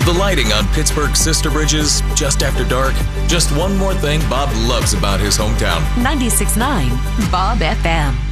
The lighting on Pittsburgh's sister bridges just after dark. Just one more thing Bob loves about his hometown. 96.9 Bob FM.